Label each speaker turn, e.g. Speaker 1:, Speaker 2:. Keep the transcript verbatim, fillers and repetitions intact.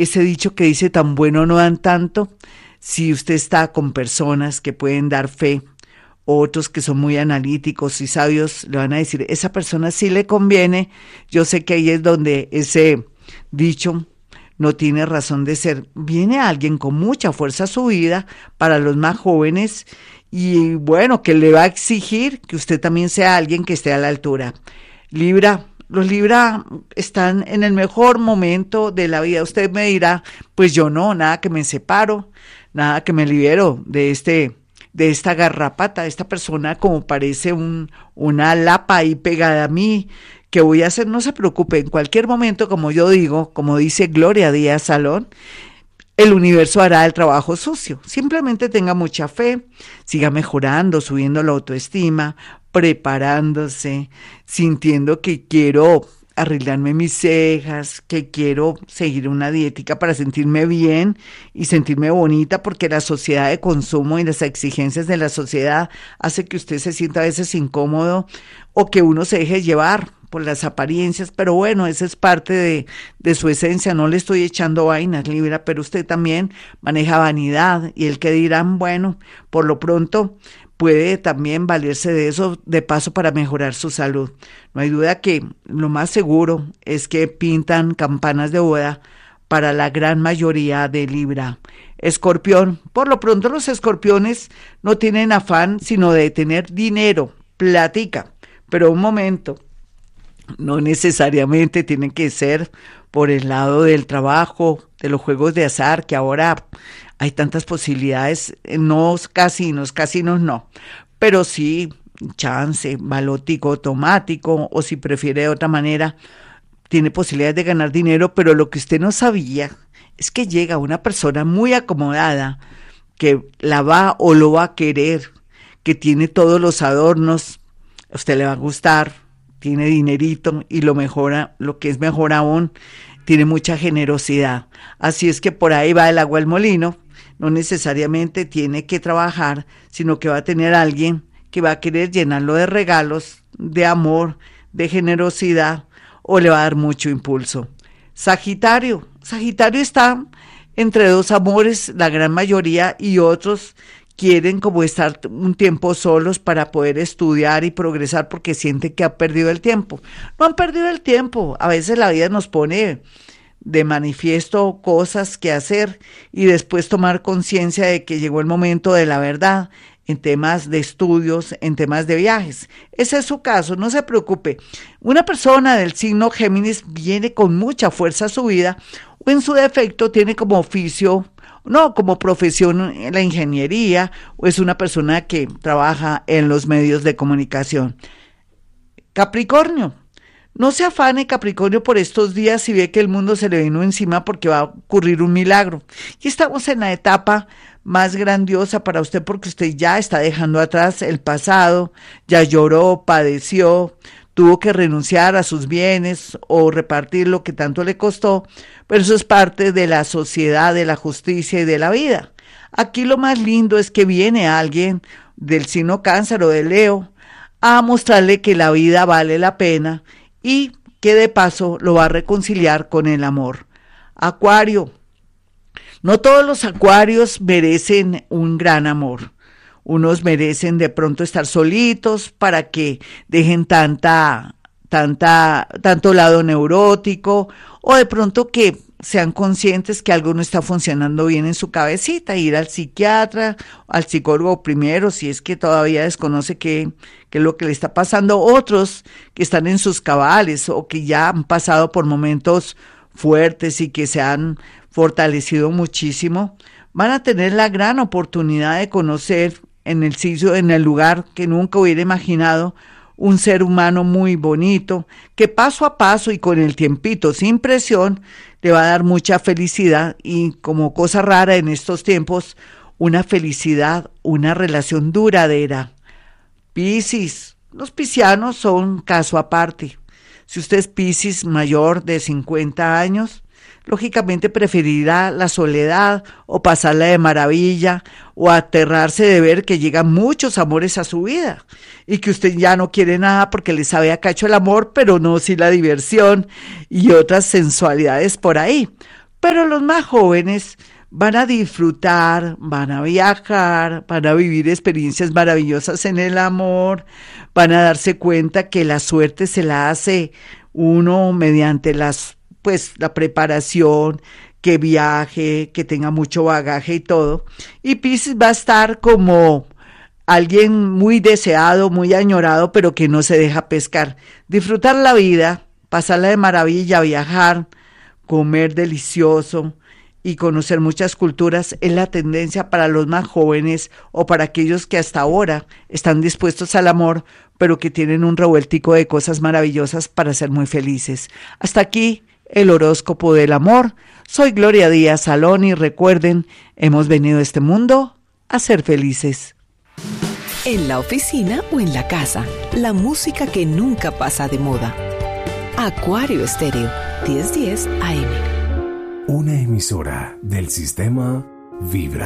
Speaker 1: ese dicho que dice tan bueno no dan tanto. Si usted está con personas que pueden dar fe, otros que son muy analíticos y sabios, le van a decir, esa persona sí le conviene. Yo sé que ahí es donde ese dicho no tiene razón de ser. Viene alguien con mucha fuerza a su vida para los más jóvenes y bueno, que le va a exigir que usted también sea alguien que esté a la altura. Libra, los Libra están en el mejor momento de la vida. Usted me dirá, pues yo no, nada que me separo, nada que me libero de este, de esta garrapata, esta persona como parece un, una lapa ahí pegada a mí. ¿Qué voy a hacer? No se preocupe, en cualquier momento, como yo digo, como dice Gloria Díaz Salón, el universo hará el trabajo sucio. Simplemente tenga mucha fe, siga mejorando, subiendo la autoestima, preparándose, sintiendo que quiero arreglarme mis cejas, que quiero seguir una dietética para sentirme bien y sentirme bonita, porque la sociedad de consumo y las exigencias de la sociedad hace que usted se sienta a veces incómodo o que uno se deje llevar por las apariencias, pero bueno, esa es parte de, de su esencia. No le estoy echando vainas, Libra, pero usted también maneja vanidad y el que dirán, bueno, por lo pronto puede también valerse de eso de paso para mejorar su salud. No hay duda que lo más seguro es que pintan campanas de boda para la gran mayoría de Libra. Escorpión, por lo pronto los escorpiones no tienen afán sino de tener dinero, platica, pero un momento, no necesariamente tienen que ser por el lado del trabajo, de los juegos de azar, que ahora hay tantas posibilidades, no casinos, casinos no, pero sí chance, balotico automático, o si prefiere de otra manera, tiene posibilidades de ganar dinero, pero lo que usted no sabía es que llega una persona muy acomodada, que la va o lo va a querer, que tiene todos los adornos, a usted le va a gustar, tiene dinerito y lo mejora, lo que es mejor aún, tiene mucha generosidad. Así es que por ahí va el agua al molino, no necesariamente tiene que trabajar, sino que va a tener a alguien que va a querer llenarlo de regalos, de amor, de generosidad, o le va a dar mucho impulso. Sagitario, Sagitario está entre dos amores, la gran mayoría, y otros quieren como estar un tiempo solos para poder estudiar y progresar porque sienten que han perdido el tiempo. No han perdido el tiempo, a veces la vida nos pone de manifiesto cosas que hacer y después tomar conciencia de que llegó el momento de la verdad en temas de estudios, en temas de viajes. Ese es su caso, no se preocupe. Una persona del signo Géminis viene con mucha fuerza a su vida o en su defecto tiene como oficio, no, como profesión la ingeniería, o es una persona que trabaja en los medios de comunicación. Capricornio, no se afane Capricornio por estos días si ve que el mundo se le vino encima porque va a ocurrir un milagro. Y estamos en la etapa más grandiosa para usted porque usted ya está dejando atrás el pasado, ya lloró, padeció, tuvo que renunciar a sus bienes o repartir lo que tanto le costó, pero eso es parte de la sociedad, de la justicia y de la vida. Aquí lo más lindo es que viene alguien del signo Cáncer o de Leo a mostrarle que la vida vale la pena y que de paso lo va a reconciliar con el amor. Acuario, no todos los acuarios merecen un gran amor. Unos merecen de pronto estar solitos para que dejen tanta, tanta, tanto lado neurótico, o de pronto que sean conscientes que algo no está funcionando bien en su cabecita, ir al psiquiatra, al psicólogo primero, si es que todavía desconoce qué, qué es lo que le está pasando. Otros que están en sus cabales o que ya han pasado por momentos fuertes y que se han fortalecido muchísimo, van a tener la gran oportunidad de conocer en el sitio, en el lugar que nunca hubiera imaginado, un ser humano muy bonito, que paso a paso y con el tiempito, sin presión, le va a dar mucha felicidad y como cosa rara en estos tiempos, una felicidad, una relación duradera. Piscis, los piscianos son caso aparte. Si usted es Piscis mayor de cincuenta años, lógicamente preferirá la soledad o pasarla de maravilla o aterrarse de ver que llegan muchos amores a su vida y que usted ya no quiere nada porque le sabe a cacho el amor, pero no sí la diversión y otras sensualidades por ahí. Pero los más jóvenes van a disfrutar, van a viajar, van a vivir experiencias maravillosas en el amor, van a darse cuenta que la suerte se la hace uno mediante las, pues, la preparación, que viaje, que tenga mucho bagaje y todo. Y Piscis va a estar como alguien muy deseado, muy añorado, pero que no se deja pescar. Disfrutar la vida, pasarla de maravilla, viajar, comer delicioso y conocer muchas culturas es la tendencia para los más jóvenes o para aquellos que hasta ahora están dispuestos al amor, pero que tienen un revueltico de cosas maravillosas para ser muy felices. Hasta aquí el horóscopo del amor. Soy Gloria Díaz Salón y recuerden, hemos venido a este mundo a ser felices.
Speaker 2: En la oficina o en la casa, la música que nunca pasa de moda. Acuario Estéreo, diez diez A M.
Speaker 3: Una emisora del sistema Vibra.